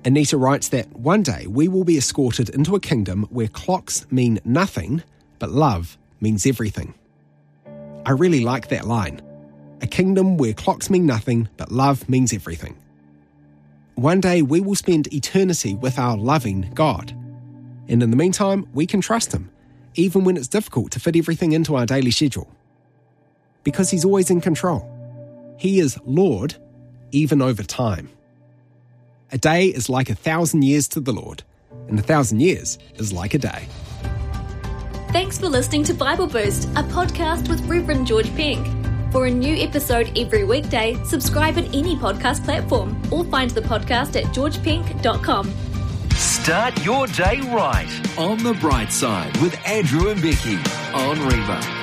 Anita writes that one day we will be escorted into a kingdom where clocks mean nothing, but love means everything. I really like that line. A kingdom where clocks mean nothing, but love means everything. One day we will spend eternity with our loving God. And in the meantime, we can trust Him, even when it's difficult to fit everything into our daily schedule. Because He's always in control. He is Lord, even over time. A day is like 1,000 years to the Lord, and 1,000 years is like a day. Thanks for listening to Bible Boost, a podcast with Reverend George Pink. For a new episode every weekday, subscribe at any podcast platform or find the podcast at georgepink.com. Start your day right on the bright side with Andrew and Becky on Reba.